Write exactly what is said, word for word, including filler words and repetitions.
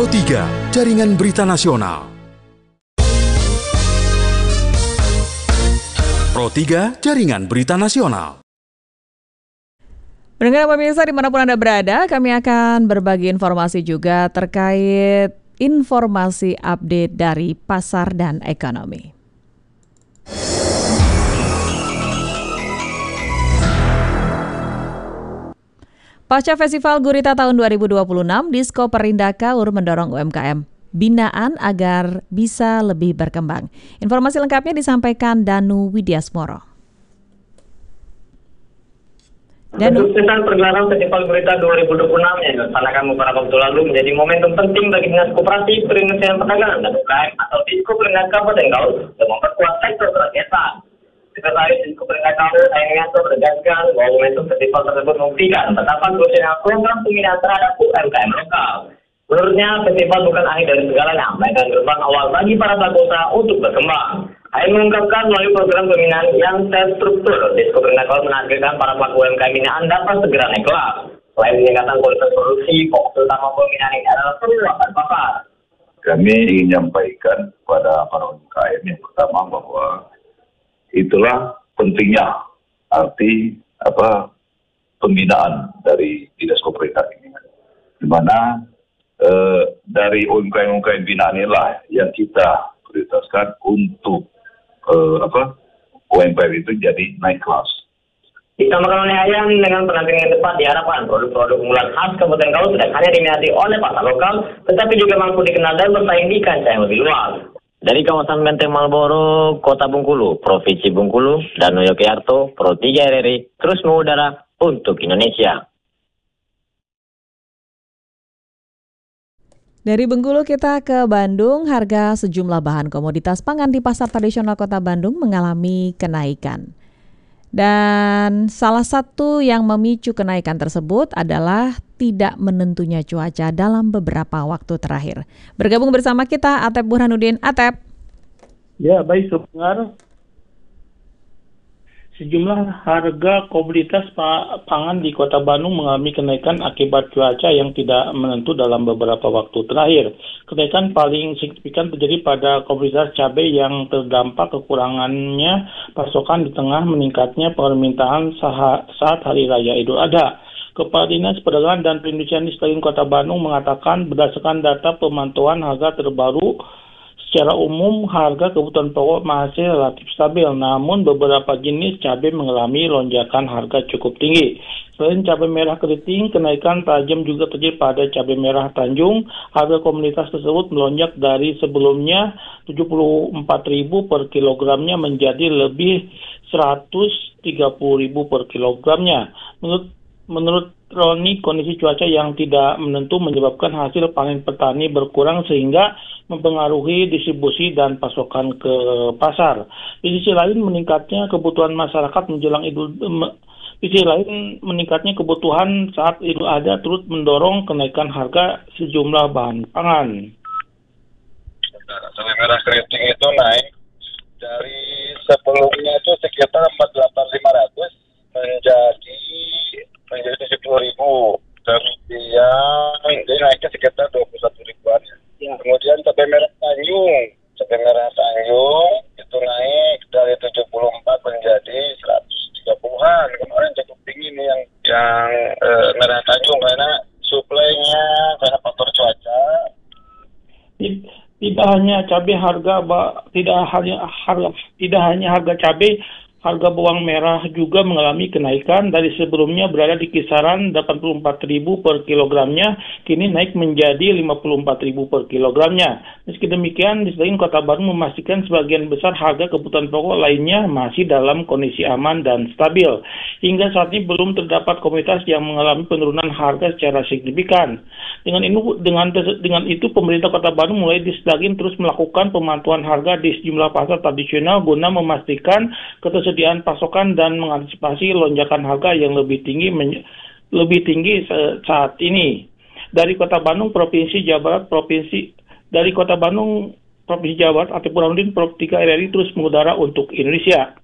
Pro tiga, Jaringan Berita Nasional. Pro tiga, Jaringan Berita Nasional. Pendengar pemirsa dimanapun Anda berada, kami akan berbagi informasi juga terkait informasi update dari pasar dan ekonomi. Pasca Festival Gurita tahun dua ribu dua puluh enam, Disko Perindah Kaur mendorong U M K M binaan agar bisa lebih berkembang. Informasi lengkapnya disampaikan Danu Widyasmoro. Danu. Kesuksesan pergelaran Festival Gurita dua ribu dua puluh enam yang dilaksanakan beberapa waktu lalu menjadi momentum penting bagi Dinas Koperasi Perindustrian Perdagangan dan U K M atau Disko Perindah Kabupaten Kaur untuk memperkuat sektor kerakyatan. Sekretaris Disko Perindah Kaur, Ayanganto, menegaskan bahwa momentum festival tersebut membuktikan betapa krusialnya program pembinaan terhadap U M K M lokal. Menurutnya, festival bukan akhir dari segalanya, melainkan gerbang awal bagi para pelaku usaha untuk berkembang. Ayan mengungkapkan melalui program pembinaan yang terstruktur, Disko Perindah Kaur menargetkan para pelaku U M K M binaan dapat segera naik kelas. Selain peningkatan kualitas produksi, fokus utama pembinaan ini adalah perluasan pasar. Kami ingin menyampaikan kepada para U M K M yang pertama bahwa itulah pentingnya arti apa pembinaan dari Dinas Koperasi ini, di mana eh, dari U M K M U M K M binaan inilah yang kita prioritaskan untuk eh, apa U M K M itu jadi naik kelas. Ditambahkan oleh Ayan, dengan penampilan yang tepat diharapkan produk-produk unggulan khas Kabupaten Kaur tidak hanya diminati oleh pasar lokal, tetapi juga mampu dikenal dan bersaing di kancah yang lebih luas. Dari kawasan Benteng Malboro, Kota Bengkulu, Provinsi Bengkulu, dan Yogyakarta, Pro tiga R R I terus mengudara untuk Indonesia. Dari Bengkulu kita ke Bandung, harga sejumlah bahan komoditas pangan di pasar tradisional Kota Bandung mengalami kenaikan. Dan salah satu yang memicu kenaikan tersebut adalah tidak menentunya cuaca dalam beberapa waktu terakhir. Bergabung bersama kita Atep Burhanuddin. Atep. Ya, baik pendengar. Sejumlah harga komoditas pangan di Kota Bandung mengalami kenaikan akibat cuaca yang tidak menentu dalam beberapa waktu terakhir. Kenaikan paling signifikan terjadi pada komoditas cabai yang terdampak kekurangannya pasokan di tengah meningkatnya permintaan saat Hari Raya Idul Adha. Kepala Dinas Perdagangan dan Perindustrian di Kota Bandung mengatakan berdasarkan data pemantauan harga terbaru, secara umum, harga kebutuhan pokok masih relatif stabil, namun beberapa jenis cabai mengalami lonjakan harga cukup tinggi. Selain cabai merah keriting, kenaikan tajam juga terjadi pada cabai merah Tanjung. Harga komoditas tersebut melonjak dari sebelumnya tujuh puluh empat ribu per kilogramnya menjadi lebih seratus tiga puluh ribu per kilogramnya. Menurut Menurut Roni, kondisi cuaca yang tidak menentu menyebabkan hasil panen petani berkurang sehingga mempengaruhi distribusi dan pasokan ke pasar. Di sisi lain, meningkatnya kebutuhan masyarakat menjelang Idul Di sisi lain, meningkatnya kebutuhan saat Idul Adha turut mendorong kenaikan harga sejumlah bahan pangan. Cabai merah keriting itu naik dari sebelumnya itu sekitar empat puluh delapan ribu lima ratus menjadi menjadi tujuh puluh ribu, kemudian dia naiknya sekitar dua puluh satu ribuan. Ya. Kemudian cabai merah Tanjung, cabai merah Tanjung itu naik dari tujuh puluh empat menjadi seratus tiga puluhan. Kemarin cukup tinggi nih yang yang eh, merah Tanjung karena suplainya karena faktor cuaca. Tidak hanya cabai harga, tidak hanya harga, tidak hanya harga cabai. Harga bawang merah juga mengalami kenaikan dari sebelumnya berada di kisaran delapan puluh empat ribu per kilogramnya, kini naik menjadi lima puluh empat ribu per kilogramnya. Meski demikian, di selain Kota Bandung memastikan sebagian besar harga kebutuhan pokok lainnya masih dalam kondisi aman dan stabil. Hingga saat ini belum terdapat komoditas yang mengalami penurunan harga secara signifikan. Dengan ini, dengan, dengan itu, pemerintah Kota Bandung mulai disdagin terus melakukan pemantauan harga di sejumlah pasar tradisional guna memastikan ketersediaan Ketersediaan pasokan dan mengantisipasi lonjakan harga yang lebih tinggi men- lebih tinggi saat ini. Dari Kota Bandung, Provinsi Jawa Barat, Provinsi dari Kota Bandung, Provinsi Jawa Barat, Atep Burhanuddin, Pro tiga R R I terus mengudara untuk Indonesia.